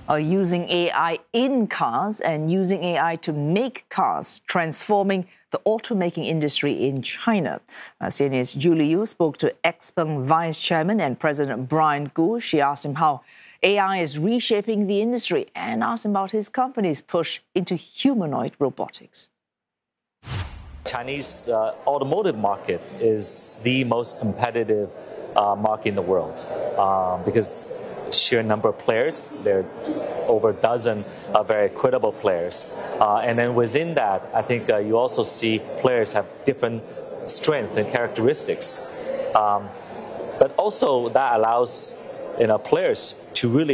are using AI in cars and using AI to make cars, transforming the automaking industry in China. CNA's Julie Yu spoke to XPeng Vice Chairman and President Brian Gu. She asked him how AI is reshaping the industry and asked him about his company's push into humanoid robotics. Chinese automotive market is the most competitive market in the world because sheer number of players. There are over a dozen very credible players. And then within that, I think you also see players have different strengths and characteristics. But also that allows players to really